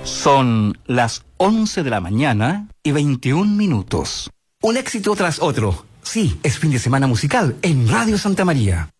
Son las 11 de la mañana y 21 minutos. Un éxito tras otro. Sí, es fin de semana musical en Radio Santa María.